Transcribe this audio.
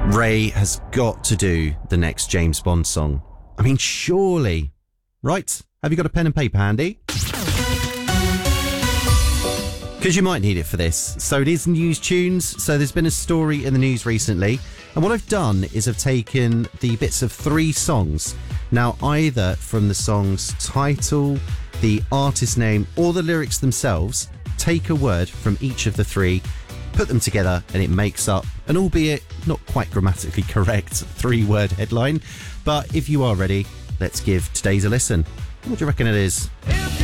Ray has got to do the next James Bond song. I mean, surely. Right, have you got a pen and paper handy? Because you might need it for this. So it is News Tunes. So there's been a story in the news recently. And what I've done is I've taken the bits of 3 songs. Now, either from the song's title, the artist name, or the lyrics themselves, take a word from each of the 3, put them together, and it makes up an albeit not quite grammatically correct 3-word headline. But if you are ready, let's give today's a listen. What do you reckon it is?